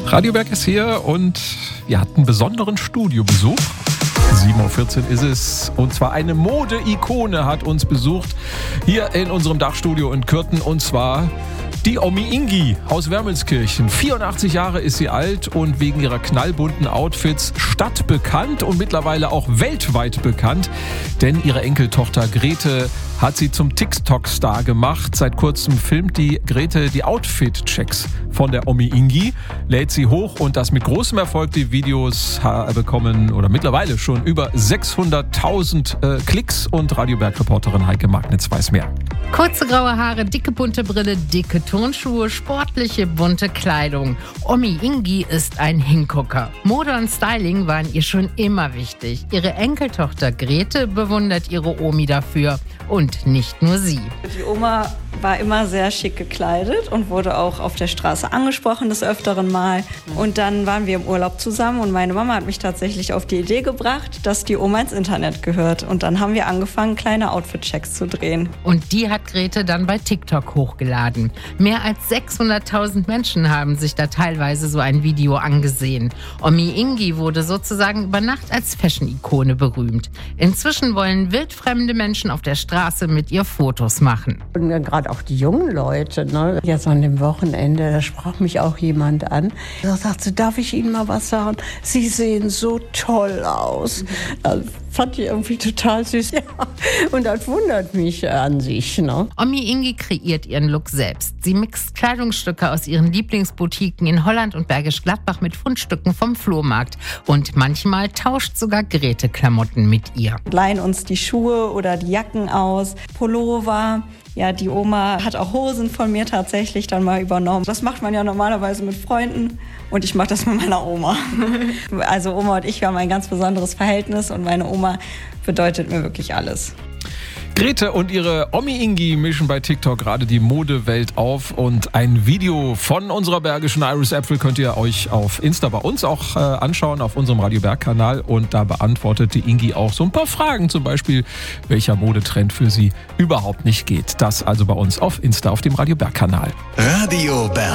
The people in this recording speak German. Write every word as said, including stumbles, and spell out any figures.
Radio Berg ist hier und wir hatten besonderen Studiobesuch. sieben Uhr vierzehn ist es. Und zwar eine Mode-Ikone hat uns besucht hier in unserem Dachstudio in Kürten. Und zwar die Omi Ingi aus Wermelskirchen. vierundachtzig Jahre ist sie alt und wegen ihrer knallbunten Outfits stadtbekannt und mittlerweile auch weltweit bekannt. Denn ihre Enkeltochter Grete hat sie zum TikTok-Star gemacht. Seit kurzem filmt die Grete die Outfit-Checks von der Omi Ingi, lädt sie hoch und das mit großem Erfolg. Die Videos bekommen oder mittlerweile schon über sechshunderttausend äh, Klicks und Radio Berg-Reporterin Heike Magnitz weiß mehr. Kurze graue Haare, dicke bunte Brille, dicke Turnschuhe, sportliche bunte Kleidung. Omi Ingi ist ein Hingucker. Mode und Styling waren ihr schon immer wichtig. Ihre Enkeltochter Grete bewundert ihre Omi dafür. Und nicht nur sie. Die Oma war immer sehr schick gekleidet und wurde auch auf der Straße angesprochen des Öfteren mal. Und dann waren wir im Urlaub zusammen und meine Mama hat mich tatsächlich auf die Idee gebracht, dass die Oma ins Internet gehört. Und dann haben wir angefangen, kleine Outfit-Checks zu drehen. Und die hat Grete dann bei TikTok hochgeladen. Mehr als sechshunderttausend Menschen haben sich da teilweise so ein Video angesehen. Omi Ingi wurde sozusagen über Nacht als Fashion-Ikone berühmt. Inzwischen wollen wildfremde Menschen auf der Straße mit ihr Fotos machen. Und gerade auch die jungen Leute, ne? Jetzt an dem Wochenende, da sprach mich auch jemand an. Da sagte, darf ich Ihnen mal was sagen? Sie sehen so toll aus. Das fand ich irgendwie total süß. Ja. Und das wundert mich an sich. Ne? Omi Ingi kreiert ihren Look selbst. Sie mixt Kleidungsstücke aus ihren Lieblingsboutiquen in Holland und Bergisch Gladbach mit Fundstücken vom Flohmarkt. Und manchmal tauscht sogar Grete Klamotten mit ihr. Leihen uns die Schuhe oder die Jacken aus, Pullover. Ja, die Oma hat auch Hosen von mir tatsächlich dann mal übernommen. Das macht man ja normalerweise mit Freunden und ich mache das mit meiner Oma. Also Oma und ich, wir haben ein ganz besonderes Verhältnis und meine Oma bedeutet mir wirklich alles. Grete und ihre Omi Ingi mischen bei TikTok gerade die Modewelt auf und ein Video von unserer bergischen Iris Apfel könnt ihr euch auf Insta bei uns auch äh, anschauen, auf unserem Radio Berg-Kanal und da beantwortet die Ingi auch so ein paar Fragen, zum Beispiel welcher Modetrend für sie überhaupt nicht geht. Das also bei uns auf Insta auf dem Radio Berg-Kanal. Radio Berg.